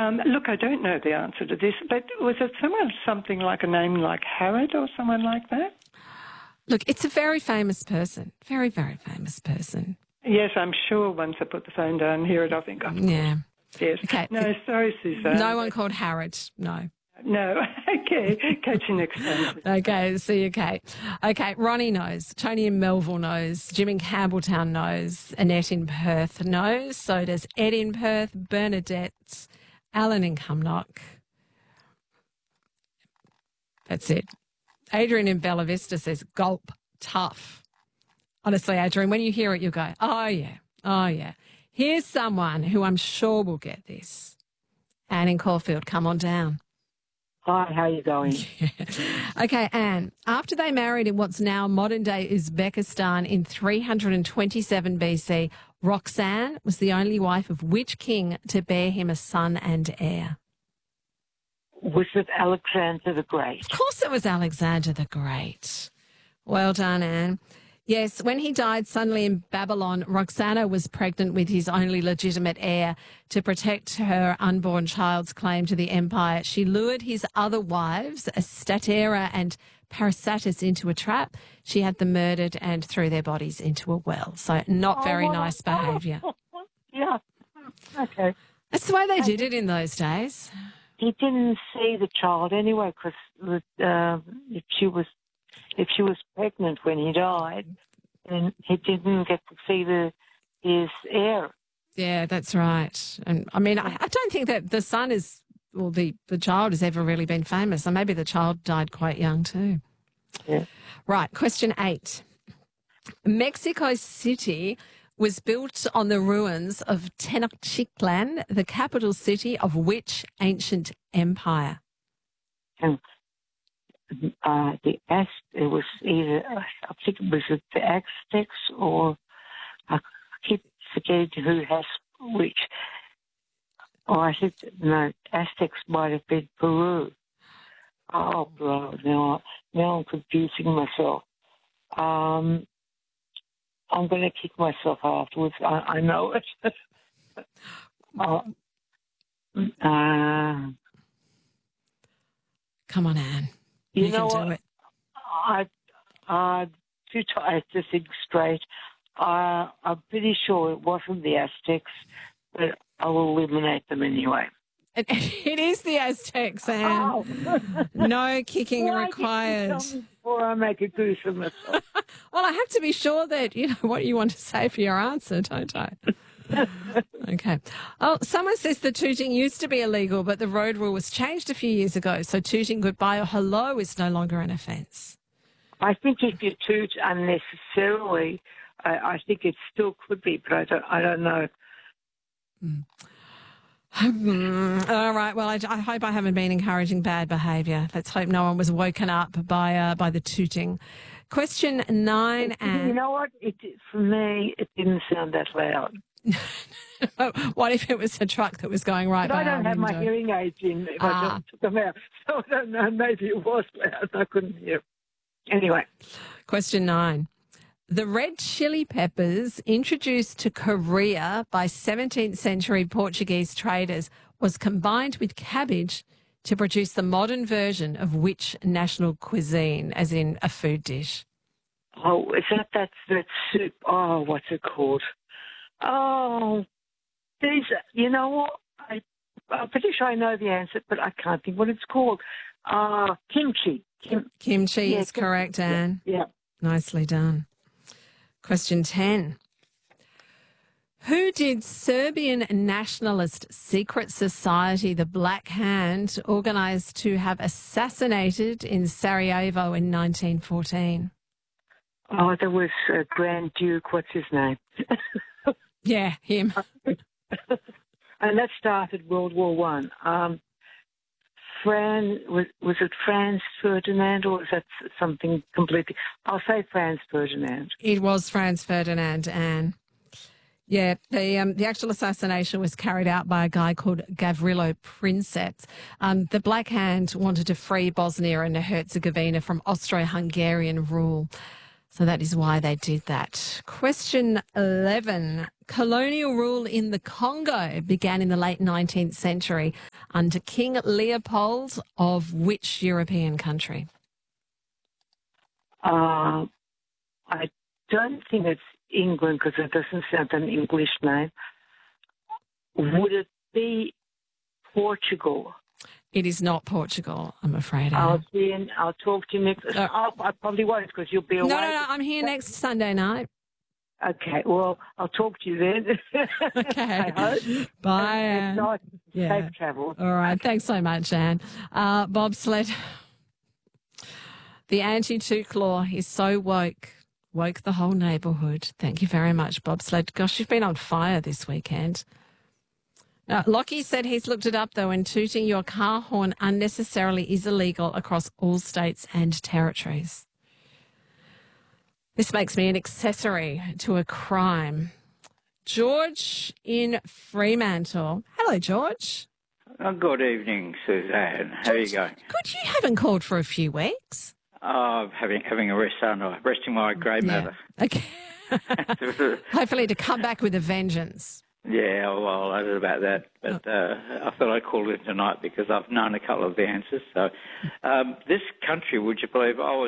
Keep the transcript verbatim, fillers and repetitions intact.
Um, look, I don't know the answer to this, but was it someone, something like a name like Harrod or someone like that? Look, it's a very famous person. Very, very famous person. Yes, I'm sure once I put the phone down and hear it, I think, of Yeah. course. Yes. Okay. No, sorry, Suzanne. No one called Harrod, no. No. Okay. Catch you next time. Okay, see you, Kate. Okay, Ronnie knows. Tony in Melville knows. Jim in Campbelltown knows. Annette in Perth knows. So does Ed in Perth, Bernadette, Alan in Cumnock. That's it. Adrian in Bella Vista says, gulp, tough. Honestly, Adrian, when you hear it, you'll go, oh, yeah, oh, yeah. Here's someone who I'm sure will get this. Anne in Caulfield, come on down. Hi, how are you going? Yeah. Okay, Anne, after they married in what's now modern-day Uzbekistan in three hundred twenty-seven B C, Roxanne was the only wife of which king to bear him a son and heir? Was it Alexander the Great? Of course it was Alexander the Great. Well done, Anne. Yes, when he died suddenly in Babylon, Roxana was pregnant with his only legitimate heir. To protect her unborn child's claim to the empire, she lured his other wives, Statera and Parasatis, into a trap. She had them murdered and threw their bodies into a well. So not very oh, nice behaviour. Yeah, okay. That's the way they did it in those days. He didn't see the child anyway because uh, if she was if she was pregnant when he died, then he didn't get to see the his heir. Yeah, that's right. And I mean, I, I don't think that the son is, well, the, the child has ever really been famous. So maybe the child died quite young too. Yeah. Right, question eight. Mexico City was built on the ruins of Tenochtitlan, the capital city of which ancient empire? And uh, the Az- it was either I think it was the Aztecs or I keep forgetting who has which. Oh, I think no, Aztecs might have been Peru. Oh, bro, now now I'm confusing myself. Um. I'm going to kick myself afterwards. I, I know it. uh, uh, Come on, Anne. You, you know can do what? it. I, I'm too tired to think straight. Uh, I'm pretty sure it wasn't the Aztecs, but I will eliminate them anyway. It, it is the Aztecs, Anne. Oh. No kicking Why required. didn't you tell me before I make a goose of myself? Well, I have to be sure that you know what you want to say for your answer, don't I? Okay. Oh, someone says the tooting used to be illegal, but the road rule was changed a few years ago, so tooting goodbye or hello is no longer an offence. I think if you toot unnecessarily, I, I think it still could be, but I don't, I don't know. Mm. All right. Well, I, I hope I haven't been encouraging bad behaviour. Let's hope no one was woken up by uh, by the tooting. Question nine. And you know what? It, for me, it didn't sound that loud. What if it was a truck that was going right but by I don't our have window? my hearing aids in if Ah. I just took them out. So I don't know. Maybe it was loud. I couldn't hear. Anyway. Question nine. The red chili peppers introduced to Korea by seventeenth century Portuguese traders was combined with cabbage to produce the modern version of which national cuisine, as in a food dish? Oh, is that that, that soup? Oh, what's it called? Oh, these, you know what? I, I'm pretty sure I know the answer, but I can't think what it's called. Uh, kimchi. Kim, Kimchi yeah, is kim- correct, Anne. Yeah. Nicely done. Question ten. Who did Serbian nationalist secret society, the Black Hand, organise to have assassinated in Sarajevo in nineteen fourteen? Oh, there was uh, Grand Duke, what's his name? Yeah, him. And that started World War One. Um, Fran, was, was it Franz Ferdinand or was that something completely? I'll say Franz Ferdinand. It was Franz Ferdinand, Anne. Yeah, the um, the actual assassination was carried out by a guy called Gavrilo Princip. Um, the Black Hand wanted to free Bosnia and Herzegovina from Austro-Hungarian rule. So that is why they did that. Question eleven. Colonial rule in the Congo began in the late nineteenth century under King Leopold of which European country? Uh, I don't think it's England because it doesn't sound an English name. Would it be Portugal? It is not Portugal, I'm afraid. I'll Anne. see and I'll talk to you next. Uh, I'll, I probably won't because you'll be away. No, no, no, I'm here next Sunday night. Okay, well, I'll talk to you then. Okay. I hope. Bye, And Anne. nice, Yeah. safe travel. All right. Thanks so much, Anne. Uh, bobsled. The anti-toque law is so woke. Woke the whole neighbourhood. Thank you very much, bobsled. Gosh, you've been on fire this weekend. Uh, Lockie said he's looked it up, though, and tooting your car horn unnecessarily is illegal across all states and territories. This makes me an accessory to a crime. George in Fremantle. Hello, George. Oh, good evening, Suzanne. How are you going? Good, you haven't called for a few weeks. Oh, having having a rest, aren't I? Resting my grey matter. Okay. Hopefully to come back with a vengeance. Yeah, well, I don't know about that, but uh, I thought I'd call in tonight because I've known a couple of the answers. So, um, this country, would you believe, I was